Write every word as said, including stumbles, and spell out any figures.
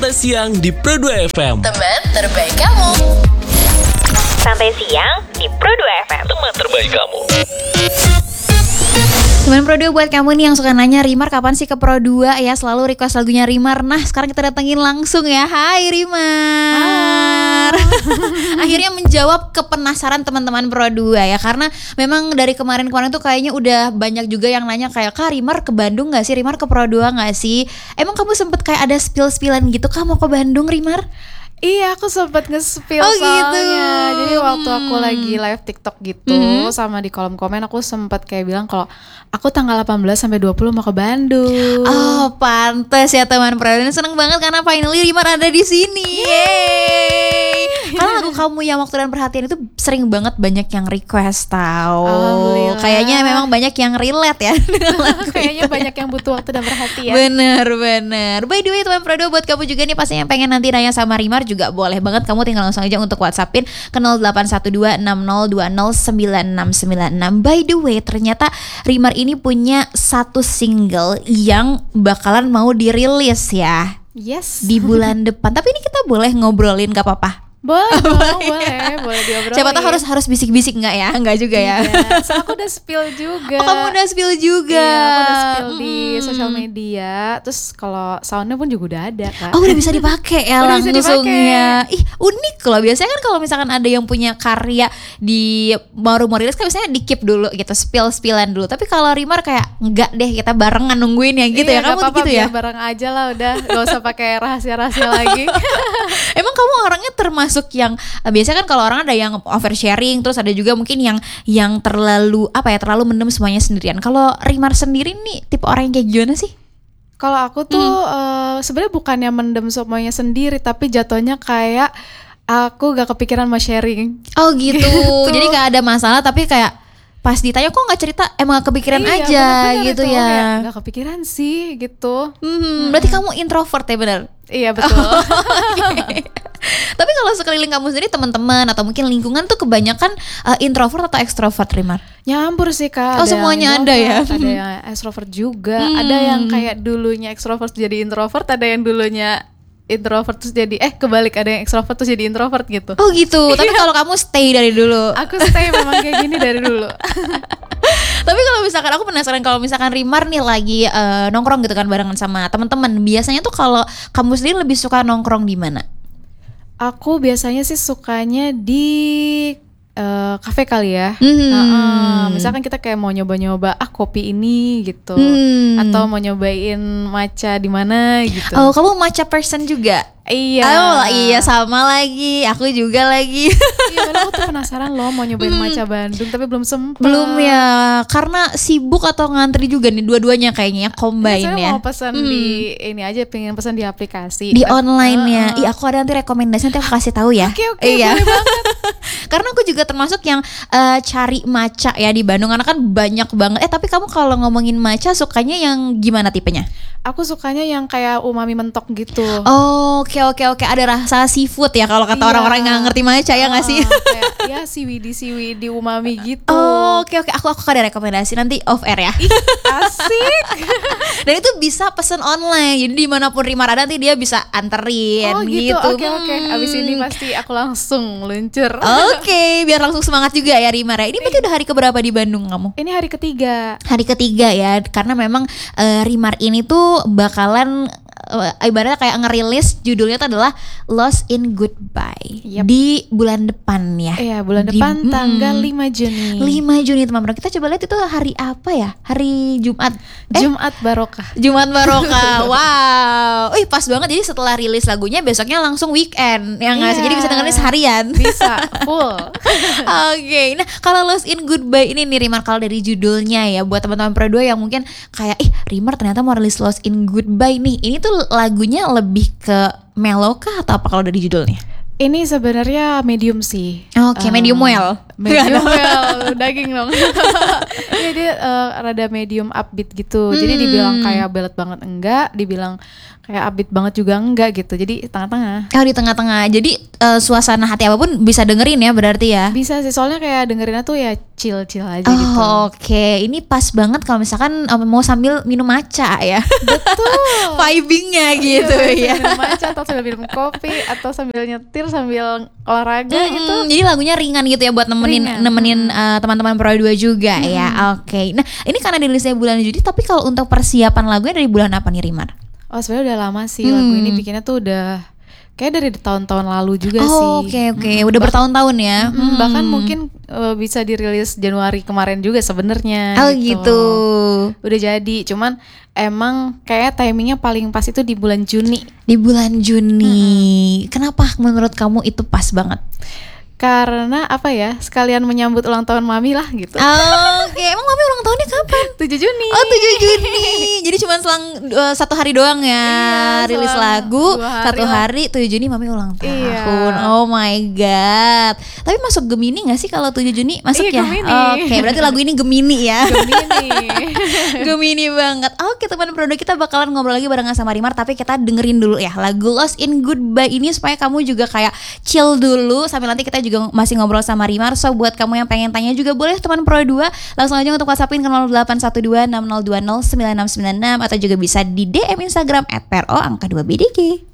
Santai Siang di Pro dua F M. Teman terbaik kamu. Santai Siang di Pro dua F M. Teman terbaik kamu. Teman Pro dua buat kamu nih yang suka nanya, Rimar kapan sih ke Pro dua ya, selalu request lagunya Rimar. Nah sekarang kita datengin langsung ya. Hai Rimar. Akhirnya menjawab kepenasaran teman-teman Pro dua ya, karena memang dari kemarin-kemarin tuh kayaknya udah banyak juga yang nanya kayak, Kak Rimar ke Bandung gak sih, Rimar ke Pro dua gak sih. Emang kamu sempet kayak ada spill-spillan gitu, Kak mau ke Bandung Rimar? Iya, aku sempet nge-spill oh, soalnya gitu. Jadi waktu aku lagi live TikTok gitu, mm-hmm. sama di kolom komen aku sempet kayak bilang kalau aku tanggal delapan belas sampai dua puluh mau ke Bandung. Oh, pantes ya teman Pro dua. Seneng banget karena finally Rimar ada di sini. Yeay. Karena lagu kamu yang Waktu dan Perhatian itu sering banget banyak yang request tahu. Kayaknya memang banyak yang relate ya dengan lagu. Kayaknya banyak yang butuh waktu dan perhatian. Bener bener. By the way teman Pro dua, buat kamu juga nih pasti yang pengen nanti nanya sama Rimar juga boleh banget, kamu tinggal langsung aja untuk WhatsAppin ke nol delapan satu dua enam nol dua nol sembilan enam sembilan enam. By the way, ternyata Rimar ini punya satu single yang bakalan mau dirilis ya. Yes. Di bulan depan. Tapi ini kita boleh ngobrolin gak apa-apa? Boleh dong, boleh, boleh diobrolin. Siapa tahu harus harus bisik-bisik nggak ya? Nggak juga ya? Iya, so aku udah spill juga. Oh, kamu udah spill juga? Iya, aku udah spill hmm. di sosial media. Terus kalau soundnya pun juga udah ada kan. Oh, udah bisa dipakai ya udah langsung bisa ya. Ih, unik loh. Biasanya kan kalau misalkan ada yang punya karya di baru mau rilis kan biasanya di keep dulu gitu, spill-spillan dulu. Tapi kalau Rimar kayak enggak deh, kita barengan nungguin ya gitu iya, ya. Kamu apa-apa, gitu ya? Bareng aja lah udah, gak usah pakai rahasia-rahasia lagi. Emang kamu orangnya termasuk yang biasanya kan kalau orang ada yang oversharing, terus ada juga mungkin yang yang terlalu apa ya, terlalu mendem semuanya sendirian. Kalau Rimar sendiri nih tipe orang yang kayak gimana sih? Kalau aku tuh hmm. uh, sebenarnya bukannya mendem semuanya sendiri, tapi jatuhnya kayak aku gak kepikiran mau sharing. Oh gitu. gitu. Jadi gak ada masalah tapi kayak pas ditanya kok nggak cerita, emang gak kepikiran iya, aja bener-bener gitu itu, ya. Kayak gak kepikiran sih gitu. Hmm, hmm. Berarti kamu introvert ya, benar? Iya betul. Oh, okay. Tapi kalau sekeliling kamu sendiri, teman-teman atau mungkin lingkungan tuh kebanyakan uh, introvert atau ekstrovert, Rimar? Nyampur sih Kak. Oh, semuanya ada ya? Ada yang extrovert juga, hmm. ada yang kayak dulunya extrovert jadi introvert, ada yang dulunya introvert terus jadi eh kebalik, ada yang extrovert terus jadi introvert gitu. Oh gitu. Tapi kalau kamu stay dari dulu. Aku stay memang kayak gini dari dulu. Tapi kalau misalkan aku penasaran, kalau misalkan Rimar nih lagi uh, nongkrong gitu kan barengan sama teman-teman, biasanya tuh kalau kamu sendiri lebih suka nongkrong di mana? Aku biasanya sih sukanya di uh, kafe kali ya. Hmm. Uh-uh. Misalkan kita kayak mau nyoba-nyoba ah kopi ini gitu, hmm. atau mau nyobain matcha di mana gitu. Oh, kamu matcha person juga? Iya. Oh iya, sama lagi. Aku juga lagi. Iya, karena aku tuh penasaran loh mau nyobain hmm. matcha Bandung tapi belum sempet. Belum ya, karena sibuk atau ngantri juga nih dua-duanya kayaknya ya, combine ya. Saya ya. mau pesan hmm. di ini aja, pengen pesan di aplikasi. Di But, online ya. uh, Iya, aku ada nanti rekomendasi, nanti aku kasih tahu ya. Oke oke, iya. boleh banget. Karena aku juga termasuk yang uh, cari matcha ya di Bandung, karena kan banyak banget. Eh tapi kamu kalau ngomongin matcha sukanya yang gimana tipenya? Aku sukanya yang kayak umami mentok gitu. Oh, oke oke oke, ada rasa seafood ya kalau kata iya. orang-orang yang nggak ngerti matcha, ya nggak sih? Kayak ya seaweed seaweed umami gitu. Oh, oke oke, aku aku ada rekomendasi nanti off air ya. Asik. Dan itu bisa pesen online, jadi dimanapun Rimar ada nanti dia bisa anterin. Oh gitu. gitu. Oke oke. Abis ini pasti aku langsung meluncur. Oke, biar langsung semangat juga ya Rimar ya. Ini berarti udah hari keberapa di Bandung kamu? Ini hari ketiga. Hari ketiga ya, karena memang uh, Rimar ini tuh bakalan uh, ibaratnya kayak ngerilis judulnya tuh adalah Lost in Goodbye. Yep. Di bulan depan ya. Iya, bulan di, depan tanggal hmm, lima Juni. lima Juni teman-teman. Kita coba lihat itu hari apa ya? Hari Jumat. Eh? Jumat Barokah. Jumat Barokah. Wow. Wih, pas banget. Jadi setelah rilis lagunya besoknya langsung weekend. Ya nggak yeah. sih? Jadi bisa dengerin seharian. Bisa full. Oke. Okay. Nah, kalau Lost in Goodbye ini nih Rimar, kalau dari judulnya ya, buat teman-teman Pro dua yang mungkin kayak ih Rimar ternyata mau rilis Lost in Goodbye nih. Ini tuh lagunya lebih ke mellow kah atau apa kalau dari judulnya? Ini sebenarnya medium sih. Oke, okay, uh, medium well. Medium well, daging dong. Iya, dia uh, rada medium upbeat gitu. Hmm. Jadi dibilang kayak ballad banget enggak, dibilang kayak upbeat banget juga enggak gitu. Jadi tengah-tengah. Oh di tengah-tengah. Jadi uh, suasana hati apapun bisa dengerin ya berarti ya. Bisa sih, soalnya kayak dengerinnya tuh ya chill-chill aja Oh, gitu. oke. Okay. Ini pas banget kalau misalkan um, mau sambil minum matcha ya. Betul. Vibingnya gitu Iya, ya. sambil minum matcha atau sambil minum kopi atau sambil nyetir sambil olahraga Mm-mm, gitu. Jadi lagunya ringan gitu ya buat nemenin Ringan. nemenin uh, teman-teman Pro dua juga ya. Oke. Nah, ini karena rilisnya bulan Juli, tapi kalau untuk persiapan lagunya dari bulan apa nih, Rimar? Oh sebenarnya udah lama sih Hmm. lagu ini bikinnya tuh udah kayak dari tahun-tahun lalu juga sih. Oh, oke oke. Udah bertahun-tahun ya. Hmm, bahkan mungkin uh, bisa dirilis Januari kemarin juga sebenarnya. Oh gitu. Udah jadi, cuman emang kayak timingnya paling pas itu di bulan Juni. Di bulan Juni. Kenapa menurut kamu itu pas banget? Karena apa ya, sekalian menyambut ulang tahun mami lah gitu. Oh, oke. Emang mami ulang tahunnya kapan? tujuh Juni. Oh tujuh Juni. Jadi cuma selang uh, satu hari doang ya Iya, rilis selang lagu. dua hari Satu lah. hari tujuh Juni mami ulang tahun. Iya. Oh my god. Tapi masuk Gemini gak sih kalau tujuh Juni? Masuk Iya, ya? Gemini. Oke, berarti lagu ini Gemini ya. Gemini. Gemini banget. Oke teman produk, kita bakalan ngobrol lagi barengan sama Rimar, tapi kita dengerin dulu ya lagu Lost in Goodbye ini supaya kamu juga kayak chill dulu sambil nanti kita juga masih ngobrol sama Rimar. So buat kamu yang pengen tanya juga boleh teman Pro dua langsung aja untuk WhatsAppin ke nol delapan satu dua enam nol dua nol sembilan enam sembilan enam atau juga bisa di D M Instagram at pro angka dua B D G.